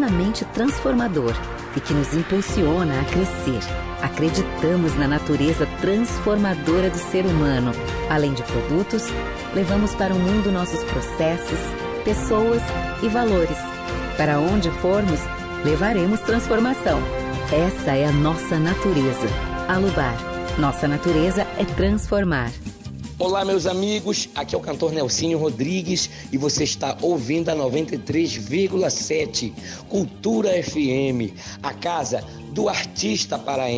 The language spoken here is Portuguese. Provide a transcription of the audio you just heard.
altamente transformador e que nos impulsiona a crescer. Acreditamos na natureza transformadora do ser humano. Além de produtos, levamos para o mundo nossos processos, pessoas e valores. Para onde formos, levaremos transformação. Essa é a nossa natureza. Alubar. Nossa natureza é transformar. Olá, meus amigos, aqui é o cantor Nelsinho Rodrigues e você está ouvindo a 93,7 Cultura FM, a casa do artista paraense.